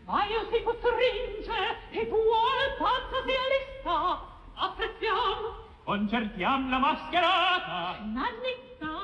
Ma io si costringe, e tu al pazzo sia lista. Apprezziamo. Concertiam la mascherata. Nanni,